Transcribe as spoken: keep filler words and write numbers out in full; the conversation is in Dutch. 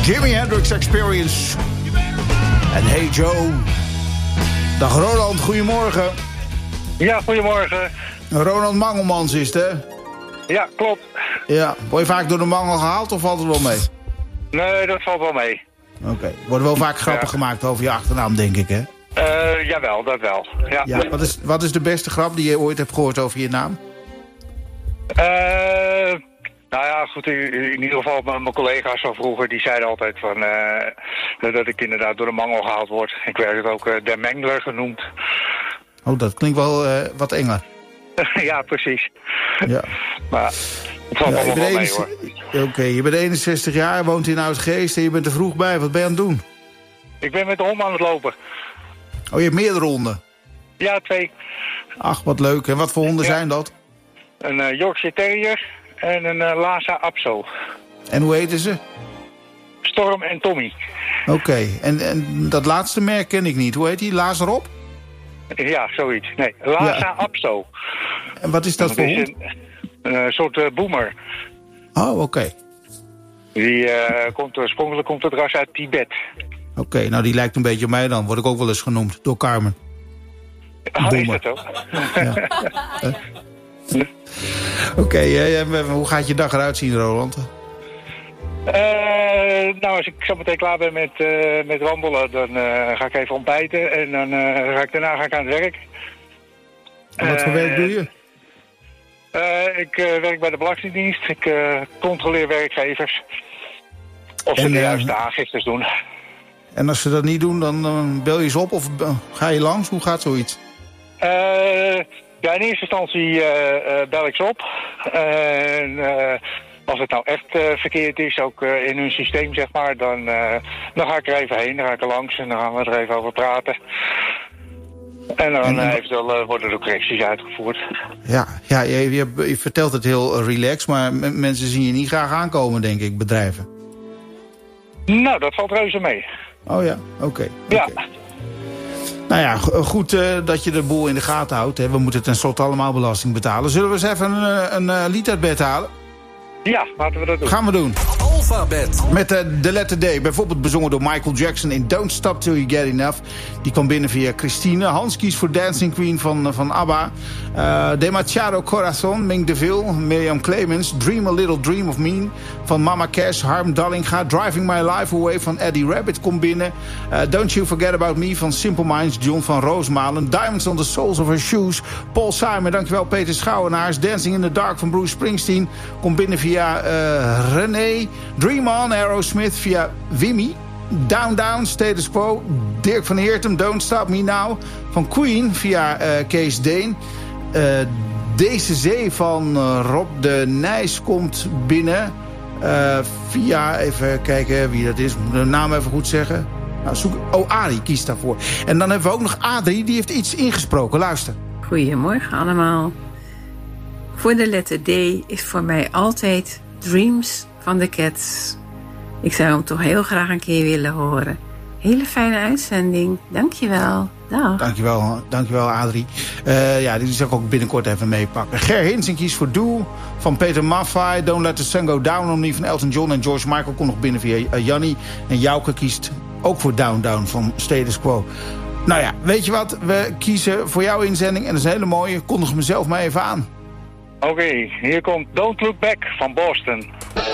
Jimi Hendrix Experience. En Hey Joe. Dag Roland, goedemorgen. Ja, goedemorgen. Roland Mangelmans is het, hè? Ja, klopt. Ja, word je vaak door de mangel gehaald of valt het wel mee? Nee, dat valt wel mee. Oké, okay. Worden wel vaak grappen ja. gemaakt over je achternaam, denk ik, hè? Uh, jawel, dat wel. Ja. Ja, wat, is, wat is de beste grap die je ooit hebt gehoord over je naam? Uh, nou ja, goed, in, in ieder geval mijn collega's van vroeger, die zeiden altijd van, uh, dat ik inderdaad door de mangel gehaald word. Ik werd het ook uh, de Mengler genoemd. Oh, dat klinkt wel uh, wat enger. Ja, precies. Ja. Maar het valt ja, wel wel mee, hoor. Oké, okay, je bent eenenzestig jaar, woont in Oudgeest en je bent er vroeg bij. Wat ben je aan het doen? Ik ben met de hond aan het lopen. Oh, je hebt meerdere honden? Ja, twee. Ach, wat leuk. En wat voor honden ja. zijn dat? Een uh, Yorkshire Terrier en een uh, Lhasa Apso. En hoe heten ze? Storm en Tommy. Oké, okay. en, en dat laatste merk ken ik niet. Hoe heet die? Lazarop? Ja, zoiets. Nee, Lhasa ja. Apso. En wat is dat, dat voor is hond? Een uh, soort uh, boomer. Oh, oké. Okay. Die uh, komt oorspronkelijk komt het ras uit Tibet. Oké, okay, nou die lijkt een beetje op mij dan. Word ik ook wel eens genoemd door Carmen. Oh, is dat zo? Ja. uh. Oké, okay, uh, hoe gaat je dag eruit zien, Roland? Uh, nou, als ik zo meteen klaar ben met, uh, met wandelen, dan uh, ga ik even ontbijten en dan uh, ga ik, daarna ga ik aan het werk. En wat voor uh, werk doe je? Uh, ik uh, werk bij de Belastingdienst. Ik uh, controleer werkgevers of ze en, de uh, juiste aangiftes doen. En als ze dat niet doen, dan uh, bel je ze op of uh, ga je langs? Hoe gaat zoiets? Uh, ja, in eerste instantie uh, uh, bel ik ze op. En uh, als het nou echt uh, verkeerd is, ook uh, in hun systeem, zeg maar, dan, uh, dan ga ik er even heen, dan ga ik er langs en dan gaan we er even over praten. En dan en, uh, eventueel uh, worden er correcties uitgevoerd. Ja, ja je, je, je vertelt het heel relaxed, maar m- mensen zien je niet graag aankomen, denk ik, bedrijven. Nou, dat valt reuze mee. Oh ja, oké. Okay, ja. Okay. Nou ja, goed uh, dat je de boel in de gaten houdt. Hè. We moeten tenslotte allemaal belasting betalen. Zullen we eens even een, een, een lied uit bed halen? Ja, laten we dat doen. Gaan we doen. Alphabet. Met uh, de letter D. Bijvoorbeeld bezongen door Michael Jackson in Don't Stop Till You Get Enough. Die kwam binnen via Christine. Hans kiest voor Dancing Queen van, van ABBA. Uh, Demasiado Corazon, Mink DeVille, Miriam Clemens. Dream a Little Dream of Me van Mama Cash, Harm Dallinga. Driving My Life Away van Eddie Rabbit komt binnen. Uh, Don't You Forget About Me van Simple Minds, John van Roosmalen. Diamonds on the Soles of Her Shoes, Paul Simon. Dankjewel Peter Schouwenaars. Dancing in the Dark van Bruce Springsteen komt binnen via uh, René. Dream On, Aerosmith via Wimmy. Down Down, Status Quo. Dirk van Heertem, Don't Stop Me Now van Queen via uh, Kees Deen. Uh, Deze Zee van uh, Rob de Nijs komt binnen uh, via, even kijken wie dat is, moet de naam even goed zeggen. Nou, zoek, oh, Arie kiest daarvoor. En dan hebben we ook nog Adrie, die heeft iets ingesproken. Luister. Goedemorgen allemaal. Voor de letter D is voor mij altijd Dreams van de Cats. Ik zou hem toch heel graag een keer willen horen. Hele fijne uitzending. Dankjewel. Dag. Dankjewel, dankjewel Adrie. Uh, ja, die zal ik ook binnenkort even meepakken. Ger Hinsen kiest voor Doel van Peter Maffay. Don't Let the Sun Go Down on Me van Elton John. En George Michael komt nog binnen via uh, Jannie. En Jouke kiest ook voor Down Down van Status Quo. Nou ja, weet je wat? We kiezen voor jouw inzending. En dat is een hele mooie. Kondig mezelf maar even aan. Oké, okay, hier komt Don't Look Back van Boston.